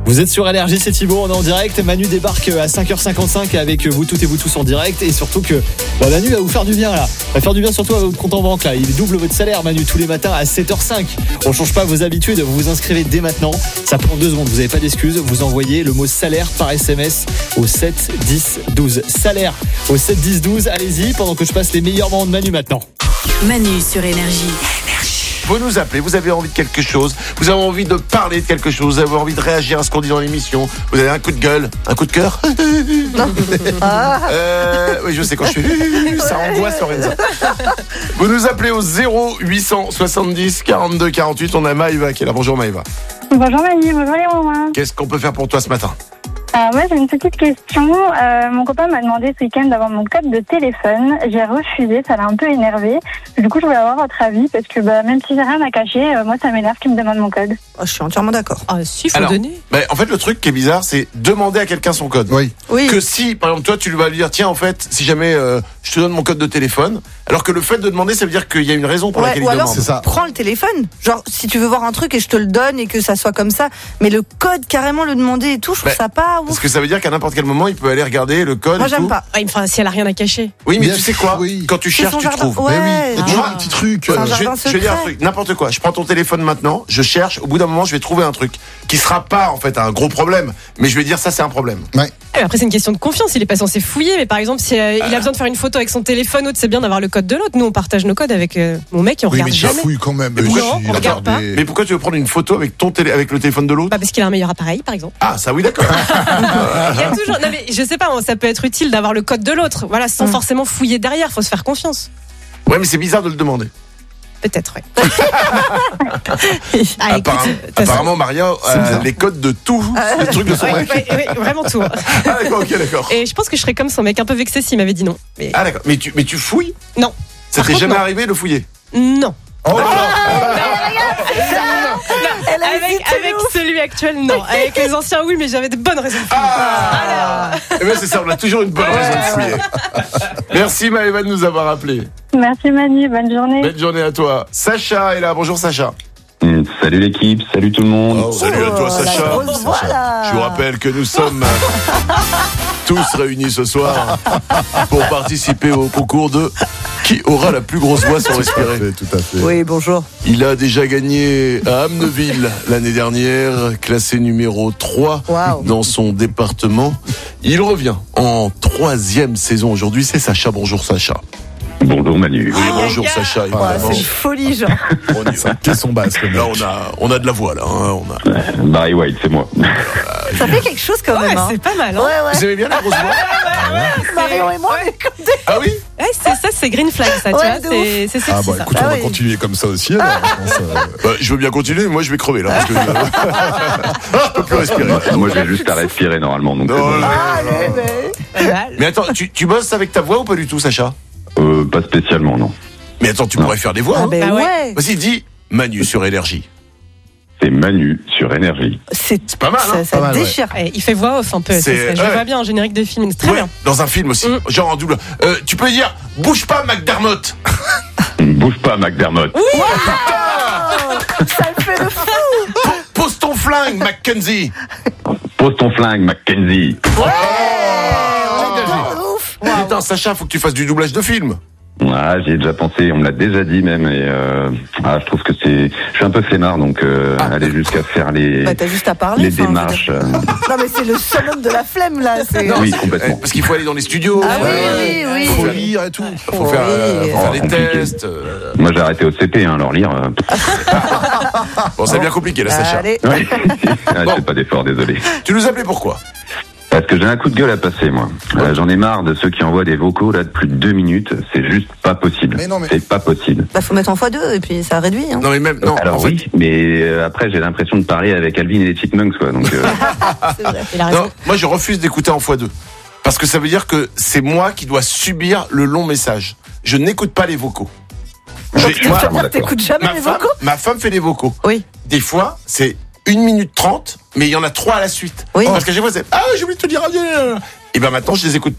Vous êtes sur LRJ, c'est Thibaut, on est en direct. Manu débarque à 5h55 avec vous toutes et vous tous en direct. Et surtout que Manu va vous faire du bien là. Va faire du bien surtout à votre compte en banque là. Il double votre salaire Manu tous les matins à 7h05. On change pas vos habitudes, vous vous inscrivez dès maintenant. Ça prend 2 secondes, vous n'avez pas d'excuses. Vous envoyez le mot salaire par SMS au 7 10 12. Salaire au 7 10 12. Allez-y pendant que je passe les meilleurs moments de Manu maintenant. Manu sur Énergie. Vous nous appelez, vous avez envie de quelque chose, vous avez envie de parler de quelque chose, vous avez envie de réagir à ce qu'on dit dans l'émission, vous avez un coup de gueule, un coup de cœur. Oui, je sais quand je suis. Ça angoisse Lorenza. Vous nous appelez au 0870 42 48. On a Maïva qui est là. Bonjour Maïva. Bonjour Manu, bonjour les mamans. Qu'est-ce qu'on peut faire pour toi ce matin? Moi j'ai une petite question. Mon copain m'a demandé ce week-end d'avoir mon code de téléphone. J'ai refusé, ça l'a un peu énervé. Du coup je voulais avoir votre avis parce que même si j'ai rien à cacher, moi ça m'énerve qu'il me demande mon code. Oh, je suis entièrement d'accord. Ah si, faut Alors, donner. En fait le truc qui est bizarre c'est demander à quelqu'un son code. Oui. Que si par exemple toi tu lui vas lui dire tiens en fait si jamais je te donne mon code de téléphone, alors que le fait de demander ça veut dire qu'il y a une raison pour laquelle ou il alors, demande. c'est ça. Prends le téléphone. Genre, si tu veux voir un truc et je te le donne et que ça soit comme ça. Mais le code, carrément le demander et tout, je trouve ça pas ouf. Parce que ça veut dire qu'à n'importe quel moment il peut aller regarder le code. Moi, et j'aime tout. pas. Enfin, si elle a rien à cacher. Oui, mais Bien tu sais quoi oui. Quand tu C'est cherches, son tu jardin. trouves. Ouais. Mais oui, il y a toujours Ah. un petit truc. C'est un Je jardin vais dire un secret. truc, n'importe quoi. Je prends ton téléphone maintenant, je cherche. Au bout d'un moment, je vais trouver un truc qui sera pas en fait un gros problème, mais je vais dire ça c'est un problème. Après, c'est une question de confiance. Il est pas censé fouiller, mais par exemple, si il a besoin de faire une photo avec son téléphone, autre, c'est bien d'avoir le code de l'autre. Nous, on partage nos codes avec mon mec et on Oui, regarde mais tu jamais. fouilles quand même. Mais pourquoi Non, si, on regarde pas. regardez. Mais pourquoi tu veux prendre une photo avec avec le téléphone de l'autre? Parce qu'il a un meilleur appareil, par exemple. Ah, ça oui, d'accord. Il y a toujours. Non, mais je sais pas, ça peut être utile d'avoir le code de l'autre. Voilà, sans forcément fouiller derrière. Faut se faire confiance. Ouais, mais c'est bizarre de le demander. Peut-être, ouais. Ah, écoute, Apparemment, Maria a les codes de tous les trucs de son mec. ouais, vraiment tout. Ah, d'accord, ok, d'accord. Et je pense que je serais comme son mec, un peu vexé s'il m'avait dit non. Mais Ah, d'accord. Mais tu fouilles? non. Ça Par t'est contre, jamais non. arrivé de fouiller? Non. Oh là là. Avec celui actuel, non. Avec les anciens, oui, mais j'avais de bonnes raisons de fouiller. Eh bien, c'est ça, on a toujours une bonne raison de fouiller. Merci Maëva de nous avoir appelé. Merci Manu, bonne journée. Belle journée à toi. Sacha est là. Bonjour Sacha. Salut l'équipe, salut tout le monde. Oh, salut à toi la Sacha. grosse voix, là. Je vous rappelle que nous sommes tous réunis ce soir pour participer au concours de qui aura la plus grosse voix sans respirer. Tout à fait. Oui, bonjour. Il a déjà gagné à Amneville l'année dernière, classé numéro 3 Wow. dans son département. Il revient en 3e saison aujourd'hui, c'est Sacha. Bonjour Sacha. Bonjour Manu. Oui, bonjour Sacha, Ouais, évidemment. c'est une folie, genre. On y va. Caisson basse, le Là, mec. on a de la voix, là. Hein, on a... Barry White, c'est moi. Ça fait quelque chose quand Ouais, même. Hein. c'est pas mal, hein. Ouais. Vous aimez bien la grosse voix? Marion et moi, on est comme des... Ah oui? Ouais, c'est ça, c'est green flag, ça, tu Ouais, vois. de C'est sexy, Ah bah ça. écoute, Ah on va oui. continuer comme ça aussi. Alors, je pense, Je veux bien continuer, moi je vais crever là. Parce que, je peux plus respirer. Moi, j'ai juste à respirer normalement. Donc Non, c'est bon. Allez, mais... Pas mal. Mais attends, tu bosses avec ta voix ou pas du tout, Sacha? Pas spécialement, non. Mais attends, tu pourrais faire des voix. Ah Hein. ben Bah ouais. ouais. Vas-y, dis Manu sur Énergie. C'est Manu sur Énergie. C'est Pas mal, hein? ça Pas mal, ouais. déchire. Ouais, il fait voix off un peu. C'est- Je ouais. vois bien en générique de film, c'est très Ouais, bien. dans un film aussi, genre en double. Tu peux dire bouge pas McDermott. Bouge pas, McDermott. Ça le fait de fou. Pose ton flingue, Mackenzie. Pose ton flingue, Mackenzie. Ouf. Putain, Sacha, faut que tu fasses du doublage de film. Ah, j'y ai déjà pensé, on me l'a déjà dit même. Et je trouve que je suis un peu flemmard, donc aller jusqu'à faire les Bah t'as juste à parler. les enfin, démarches. je veux dire. Non mais c'est le summum de la flemme là. C'est... Oui, complètement. Parce qu'il faut aller dans les studios. Ah oui. faut lire et tout. Faut faire, Oui. faut faire des Compliqué. tests. Moi, j'ai arrêté au CP, hein, leur lire. Bon, c'est bien compliqué là, Sacha. Allez. Ouais. C'est pas d'effort, désolé. Tu nous appelais pourquoi? Parce que j'ai un coup de gueule à passer, moi. J'en ai marre de ceux qui envoient des vocaux là de plus de 2 minutes. C'est juste pas possible. Mais non, mais- C'est pas possible. Bah faut mettre en x2 et puis ça réduit. Hein. Non, mais même, non, Alors en fait. oui, mais après j'ai l'impression de parler avec Alvin et les Chipmunks, quoi. Donc C'est vrai. Il a raison. Non, moi je refuse d'écouter en x2. Parce que ça veut dire que c'est moi qui dois subir le long message. Je n'écoute pas les vocaux. Donc tu moi, veux dire, t'écoutes jamais les vocaux? ma femme fait les vocaux. Oui. Des fois, c'est 1 minute 30, mais il y en a 3 à la suite. Oui. Parce qu'à chaque fois, c'est ah, j'ai oublié de te dire. Et ben maintenant, je les écoute plus.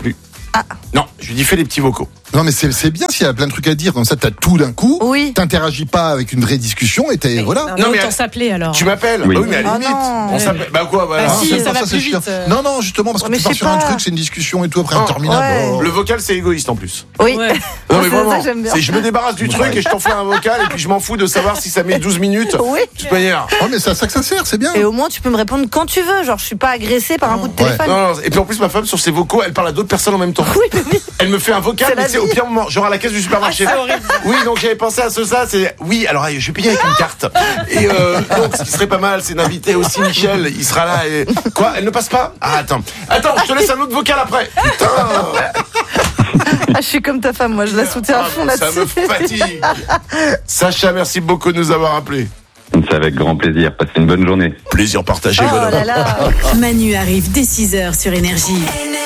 Non, je lui dis fais les petits vocaux. Non, mais c'est bien s'il y a plein de trucs à dire. Comme ça, t'as tout d'un coup. Oui. T'interagis pas avec une vraie discussion et voilà. Non, Non, mais mais autant s'appeler alors. Tu m'appelles Oui. Oui, mais à la Ah limite. non. On s'appelle. Bah quoi, voilà. Bah si, c'est ça pas va c'est plus chiant. vite. Non, justement, parce que Mais tu pars je sais sur un pas. truc, c'est une discussion et tout, après Oh, interminable. ouais. Oh. Le vocal, c'est égoïste en plus. Oui. Ouais. Non, mais C'est vraiment. ça que j'aime bien. C'est je me débarrasse du truc et je t'en fais un vocal et puis je m'en fous de savoir si ça met 12 minutes. Oui. De toute manière. Oh, mais c'est à ça que ça sert, c'est bien. Et au moins, tu peux me répondre quand tu veux. Genre, je suis pas agressée par un coup de Ouais. téléphone. Non, non, et puis en plus, ma femme, sur ses vocaux, elle parle à d'autres personnes en même temps. Oui, mais oui. Elle me fait un vocal, C'est mais la c'est au vie. pire moment, genre à la caisse du supermarché. Ah, c'est horrible. Oui, donc j'avais pensé à ça, c'est. Oui, alors je vais payer avec une carte. Et donc, ce qui serait pas mal, c'est d'inviter aussi Michel. Il sera là et. Quoi, elle ne passe pas? Ah, attends. Attends, je te laisse un autre vocal après. Putain. Ah, je suis comme ta femme, moi, je la soutiens à fond Ça là-dessus. me fatigue. Sacha, merci beaucoup de nous avoir appelés. C'est avec grand plaisir. Passez une bonne journée. Plaisir partagé, Oh bonhomme. là là. Manu arrive dès 6h sur Énergie.